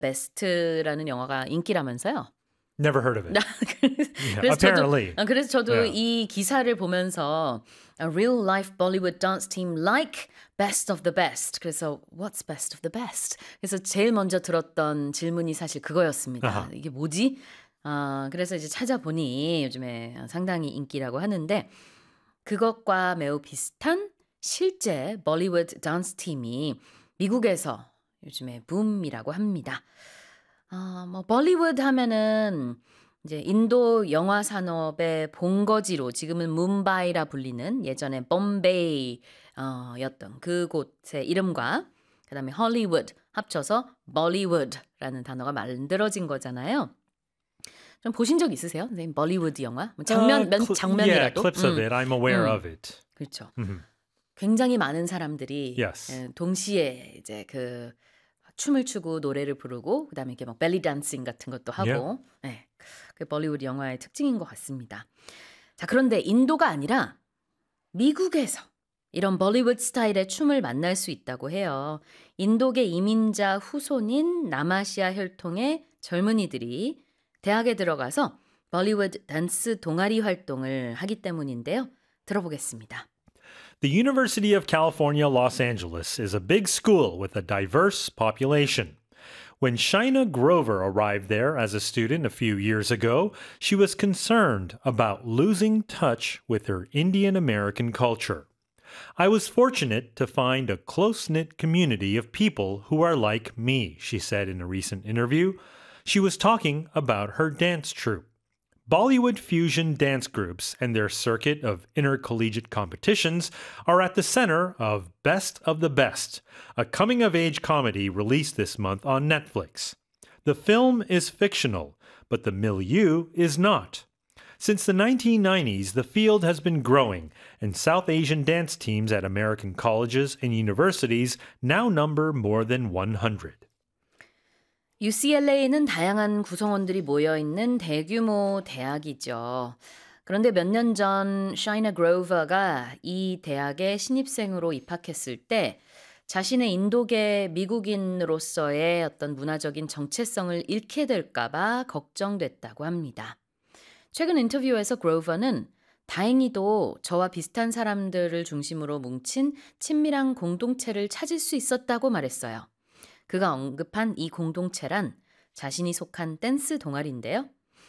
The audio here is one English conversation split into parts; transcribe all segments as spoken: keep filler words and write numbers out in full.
Best라는 영화가 인기라면서요? Never heard of it. Yeah, 그래서 apparently. 저도, 그래서 저도 Yeah. 이 기사를 보면서 A real life Bollywood dance team like Best of the Best. 그래서 What's Best of the Best? 그래서 제일 먼저 들었던 질문이 사실 그거였습니다. Uh-huh. 이게 뭐지? 아, 그래서 이제 찾아보니 요즘에 상당히 인기라고 하는데 그것과 매우 비슷한 실제 볼리우드 댄스 팀이 미국에서 요즘에 붐이라고 합니다. 아, 뭐 볼리우드 하면은 이제 인도 영화 산업의 본거지로 지금은 뭄바이라 불리는 예전에 bombay였던 그곳의 이름과 그다음에 헐리우드 합쳐서 볼리우드라는 단어가 만들어진 거잖아요. 좀 보신 적 있으세요? 선생님 볼리우드 영화? 뭐 장면, Uh, 면, cl- 장면이라도? Yeah, clips of 음, it. I'm aware 음. of it. 그렇죠. Mhm. 굉장히 많은 사람들이 Yes. 에, 동시에 이제 그 춤을 추고 노래를 부르고 그다음에 이렇게 막 벨리 댄싱 같은 것도 하고 네, 그 볼리우드 영화의 특징인 것 같습니다. 자, 그런데 인도가 아니라 미국에서 이런 볼리우드 스타일의 춤을 만날 수 있다고 해요. 인도계 이민자 후손인 남아시아 혈통의 젊은이들이 대학에 들어가서 볼리우드 댄스 동아리 활동을 하기 때문인데요. 들어보겠습니다. The University of California, Los Angeles is a big school with a diverse population. When Shaina Grover arrived there as a student a few years ago, she was concerned about losing touch with her Indian American culture. I was fortunate to find a close-knit community of people who are like me, she said in a recent interview. She was talking about her dance troupe. Bollywood fusion dance groups and their circuit of intercollegiate competitions are at the center of Best of the Best, a coming-of-age comedy released this month on Netflix. The film is fictional, but the milieu is not. Since the nineteen nineties, the field has been growing, and South Asian dance teams at American colleges and universities now number more than one hundred. 유씨엘에이는 다양한 구성원들이 모여있는 대규모 대학이죠. 그런데 몇 년 전 샤이나 그로버가 이 대학에 신입생으로 입학했을 때 자신의 인도계 미국인으로서의 어떤 문화적인 정체성을 잃게 될까봐 걱정됐다고 합니다. 최근 인터뷰에서 그로버는 다행히도 저와 비슷한 사람들을 중심으로 뭉친 친밀한 공동체를 찾을 수 있었다고 말했어요. 그가 언급한 이 공동체란 자신이 속한 댄스 동아리인데요.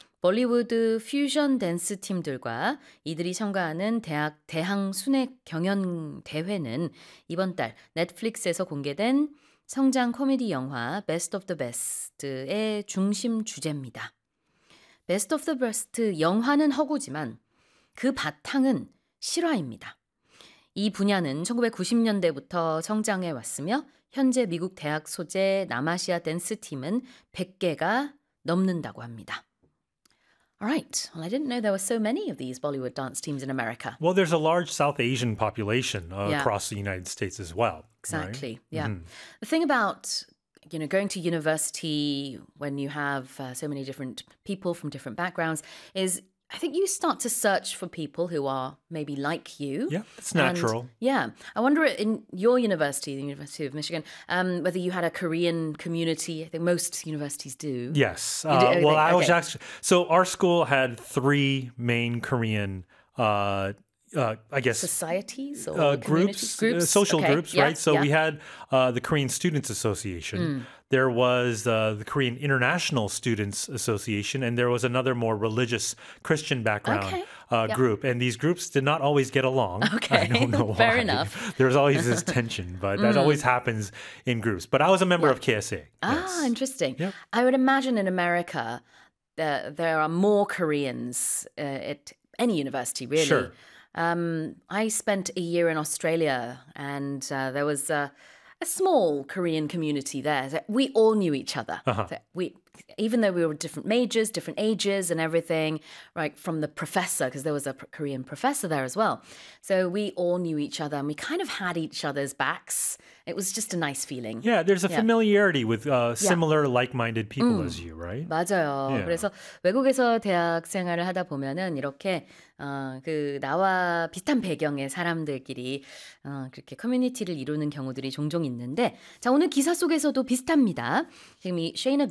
볼리우드 퓨전 댄스 팀들과 이들이 참가하는 대학 대항 순회 경연 대회는 이번 달 넷플릭스에서 공개된 성장 코미디 영화 Best of the Best의 중심 주제입니다. Best of the Best 영화는 허구지만 그 바탕은 실화입니다. 이 분야는 천구백구십 년대부터 성장해 왔으며 현재 미국 대학 소재 남아시아 댄스 팀은 백 개가 넘는다고 합니다. Alright, well I didn't know there were so many of these Bollywood dance teams in America. Well, there's a large South Asian population uh, Yeah. across the United States as well. Exactly, right? yeah. Mhm. The thing about you know going to university when you have uh, so many different people from different backgrounds is I think you start to search for people who are maybe like you. Yeah, it's And, natural. yeah. I wonder in your university, the University of Michigan, um, whether you had a Korean community. I think most universities do. Yes. You do- Uh, oh, well, they- I was okay. actually so our school had three main Korean, uh, uh, I guess, Societies or uh, communities? groups, uh, social Okay. groups, Yeah, right? So yeah. we had uh, the Korean Students Association. There was uh, the Korean International Students Association, and there was another more religious Christian background Okay. uh, Yeah. group. And these groups did not always get along. Okay. I don't know why. Fair enough. There was always this tension, but that always happens in groups. But I was a member of K S A. Ah, yes. interesting. Yep. I would imagine in America that there are more Koreans uh, at any university, really. Sure. Um, I spent a year in Australia, and uh, there was uh, a small Korean community there. That we all knew each other. Uh-huh. That we even though we were different majors, different ages and everything, right, from the professor, because there was a Korean professor there as well. So we all knew each other and we kind of had each other's backs. It was just a nice feeling. Yeah, there's a Yeah. familiarity with uh, Yeah. similar like-minded people as you, right? 맞아요. Yeah. 그래서 외국에서 대학 생활을 하다 보면은 이렇게 어, 그 나와 비슷한 배경의 사람들끼리 어, 그렇게 커뮤니티를 이루는 경우들이 종종 있는데 자 오늘 기사 속에서도 비슷합니다. 지금 이 쉐이나